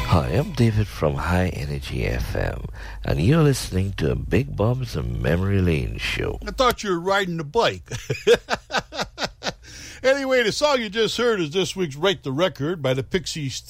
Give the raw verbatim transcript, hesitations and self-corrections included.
Hi, I'm David from High Energy F M, and you're listening to a Big Bob's Memory Lane show. I thought you were riding the bike. Anyway, the song you just heard is this week's Write the Record by the Pixies